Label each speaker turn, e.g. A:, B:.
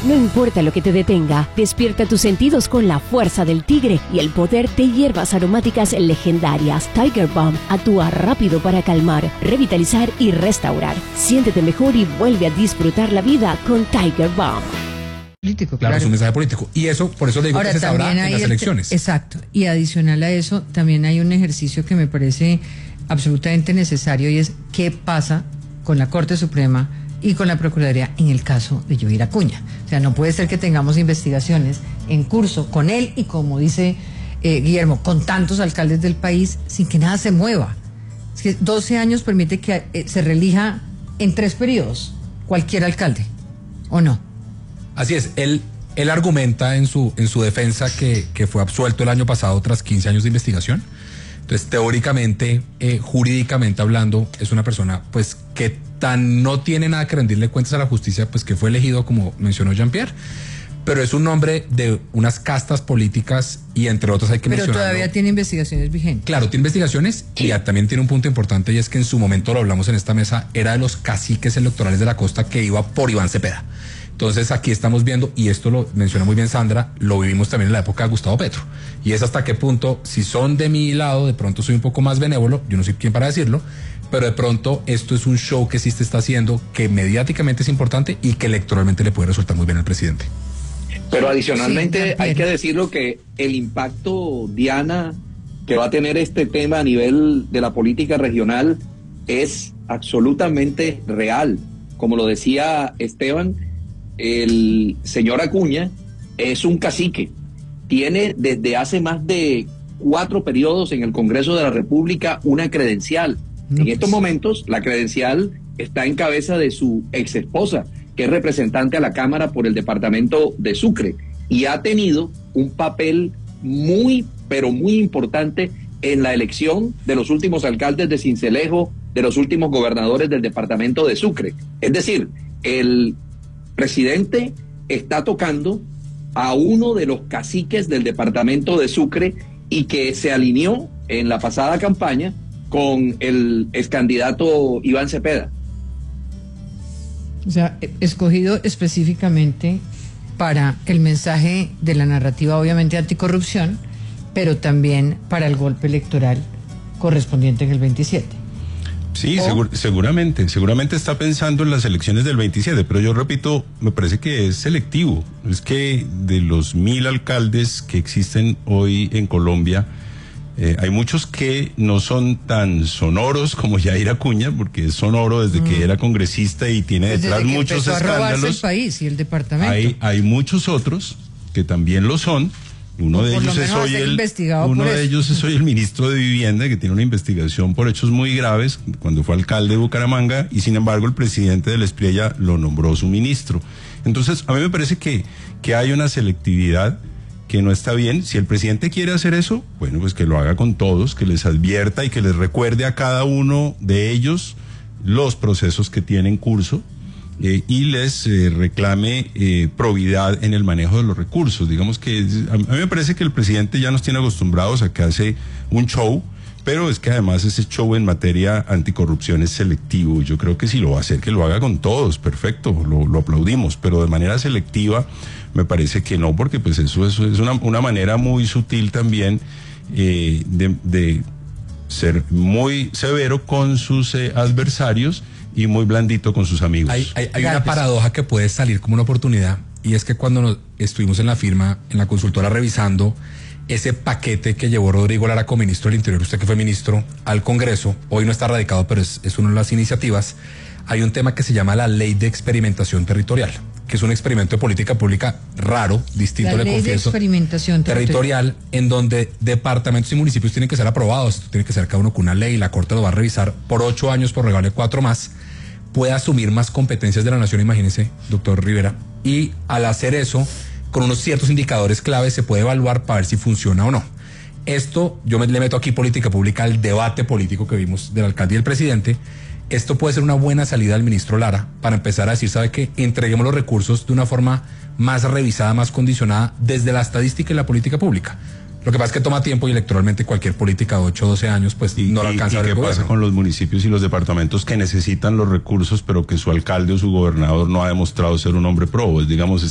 A: No importa lo que te detenga, despierta tus sentidos con la fuerza del tigre y el poder de hierbas aromáticas legendarias. Tiger Balm actúa rápido para calmar, revitalizar y restaurar. Siéntete mejor y vuelve a disfrutar la vida con Tiger Balm.
B: Político,
C: claro, es un mensaje político. Y eso, por eso le digo que se sabrá en las elecciones.
B: Exacto. Y adicional a eso, también hay un ejercicio que me parece absolutamente necesario y es qué pasa con la Corte Suprema y con la Procuraduría en el caso de Joe Acuña. O sea, no puede ser que tengamos investigaciones en curso con él y, como dice Guillermo, con tantos alcaldes del país sin que nada se mueva. Es que 12 años permite que se reelija en 3 periodos cualquier alcalde, ¿o no?
C: Así es, él argumenta en su defensa que fue absuelto el año pasado tras 15 años de investigación. Entonces, teóricamente, jurídicamente hablando, es una persona pues que tan no tiene nada que rendirle cuentas a la justicia, pues que fue elegido, como mencionó Jean-Pierre, pero es un hombre de unas castas políticas y entre otros hay que mencionarlo.
B: Pero todavía tiene investigaciones vigentes.
C: Claro, tiene investigaciones y también tiene un punto importante, y es que en su momento, lo hablamos en esta mesa, era de los caciques electorales de la costa que iba por Iván Cepeda. Entonces aquí estamos viendo, y esto lo menciona muy bien Sandra, lo vivimos también en la época de Gustavo Petro, y es hasta qué punto, si son de mi lado, de pronto soy un poco más benévolo, yo no soy quien para decirlo, pero de pronto esto es un show que sí se está haciendo, que mediáticamente es importante y que electoralmente le puede resultar muy bien al presidente.
D: Pero adicionalmente hay que decirlo que el impacto, Diana, que va a tener este tema a nivel de la política regional es absolutamente real. Como lo decía Esteban, el señor Acuña es un cacique, tiene desde hace más de 4 periodos en el Congreso de la República una credencial. En estos momentos la credencial está en cabeza de su ex esposa, que es representante a la Cámara por el departamento de Sucre, y ha tenido un papel muy, pero muy importante en la elección de los últimos alcaldes de Sincelejo, de los últimos gobernadores del departamento de Sucre. Es decir, el presidente está tocando a uno de los caciques del departamento de Sucre y que se alineó en la pasada campaña con el excandidato Iván Cepeda.
B: O sea, escogido específicamente para el mensaje de la narrativa, obviamente, anticorrupción, pero también para el golpe electoral correspondiente en el 27.
E: Sí, seguramente está pensando en las elecciones del 27, pero yo repito, me parece que es selectivo. Es que de los 1000 alcaldes que existen hoy en Colombia, hay muchos que no son tan sonoros como Jair Acuña, porque es sonoro desde que era congresista y tiene detrás muchos escándalos.
B: El país y el departamento.
E: Hay muchos otros que también lo son. Uno de ellos es hoy el ministro de Vivienda, que tiene una investigación por hechos muy graves cuando fue alcalde de Bucaramanga, y sin embargo el presidente del Espriella lo nombró su ministro. Entonces, a mí me parece que hay una selectividad que no está bien. Si el presidente quiere hacer eso, bueno, pues que lo haga con todos, que les advierta y que les recuerde a cada uno de ellos los procesos que tienen curso. Y les reclame probidad en el manejo de los recursos. Digamos que a mí me parece que el presidente ya nos tiene acostumbrados a que hace un show, pero es que además ese show en materia anticorrupción es selectivo. Yo creo que si lo va a hacer, que lo haga con todos, perfecto, lo aplaudimos, pero de manera selectiva me parece que no, porque pues eso es una manera muy sutil también de ser muy severo con sus adversarios y muy blandito con sus amigos.
C: Hay una paradoja que puede salir como una oportunidad, y es que cuando estuvimos en la firma, en la consultora, revisando ese paquete que llevó Rodrigo Lara como ministro del Interior, usted que fue ministro, al Congreso, hoy no está radicado, pero es una de las iniciativas, hay un tema que se llama la Ley de Experimentación Territorial, que es un experimento de política pública raro, distinto, le confieso. La Ley de
B: Experimentación
C: Territorial, en donde departamentos y municipios tienen que ser aprobados, esto tiene que ser cada uno con una ley, la Corte lo va a revisar por 8 años, por regalarle 4 más, puede asumir más competencias de la nación, imagínese, doctor Rivera, y al hacer eso, con unos ciertos indicadores claves se puede evaluar para ver si funciona o no. Esto, yo le meto aquí política pública al debate político que vimos del alcalde y del presidente. Esto puede ser una buena salida al ministro Lara para empezar a decir, ¿sabe qué? Entreguemos los recursos de una forma más revisada, más condicionada desde la estadística y la política pública. Lo que pasa es que toma tiempo, y electoralmente cualquier política de 8 o 12 años pues no lo alcanza a ver.
E: ¿Y qué pasa con los municipios y los departamentos que necesitan los recursos pero que su alcalde o su gobernador no ha demostrado ser un hombre pro? Digamos,